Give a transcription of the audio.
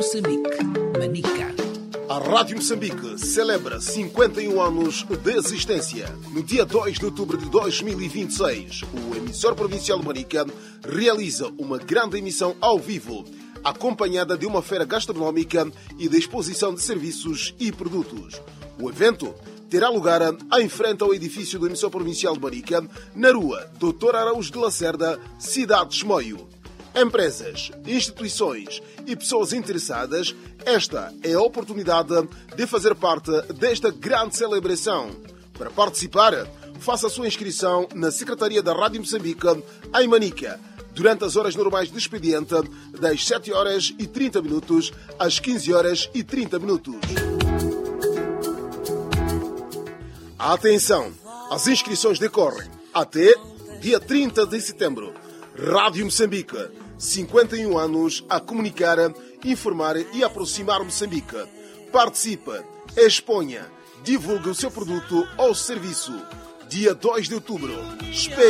Moçambique, Manica. A Rádio Moçambique celebra 51 anos de existência. No dia 2 de outubro de 2026, o emissor provincial de Manica realiza uma grande emissão ao vivo, acompanhada de uma feira gastronómica e de exposição de serviços e produtos. O evento terá lugar em frente ao edifício do emissor provincial de Manica, na rua Dr. Araújo de Lacerda, cidade de Chimoio. Empresas, instituições e pessoas interessadas, esta é a oportunidade de fazer parte desta grande celebração. Para participar, faça a sua inscrição na Secretaria da Rádio Moçambique, em Manica, durante as horas normais de expediente, das 7 horas e 30 minutos às 15 horas e 30 minutos. Atenção! As inscrições decorrem até dia 30 de setembro. Rádio Moçambique, 51 anos a comunicar, informar e aproximar Moçambique. Participe, exponha, divulgue o seu produto ou serviço. Dia 2 de outubro.